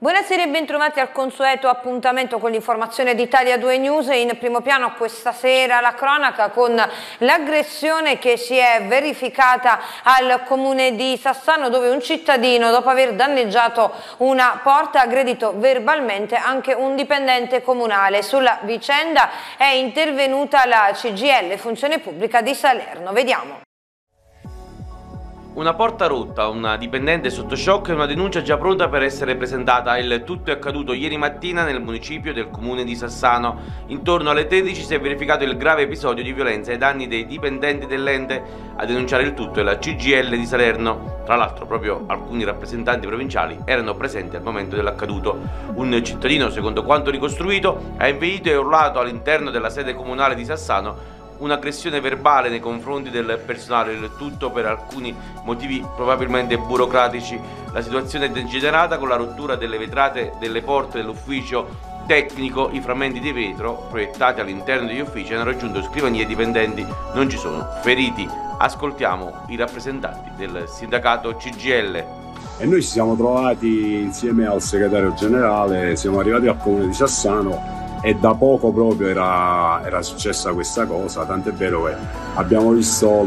Buonasera e bentrovati al consueto appuntamento con l'informazione di Italia 2 News. In primo piano questa sera la cronaca con l'aggressione che si è verificata al comune di Sassano, dove un cittadino, dopo aver danneggiato una porta, ha aggredito verbalmente anche un dipendente comunale. Sulla vicenda è intervenuta la CGIL, Funzione Pubblica di Salerno. Vediamo. Una porta rotta, una dipendente sotto shock e una denuncia già pronta per essere presentata. Il tutto è accaduto ieri mattina nel municipio del comune di Sassano. Intorno alle 13 si è verificato il grave episodio di violenza ai danni dei dipendenti dell'ente. A denunciare il tutto è la CGIL di Salerno. Tra l'altro proprio alcuni rappresentanti provinciali erano presenti al momento dell'accaduto. Un cittadino, secondo quanto ricostruito, ha impedito e urlato all'interno della sede comunale di Sassano un'aggressione verbale nei confronti del personale, il tutto per alcuni motivi probabilmente burocratici. La situazione è degenerata con la rottura delle vetrate delle porte dell'ufficio tecnico. I frammenti di vetro proiettati all'interno degli uffici hanno raggiunto scrivanie e dipendenti, non ci sono feriti. Ascoltiamo i rappresentanti del sindacato CGIL. E noi ci siamo trovati insieme al segretario generale, siamo arrivati al comune di Sassano e da poco proprio era successa questa cosa, tant'è vero che abbiamo visto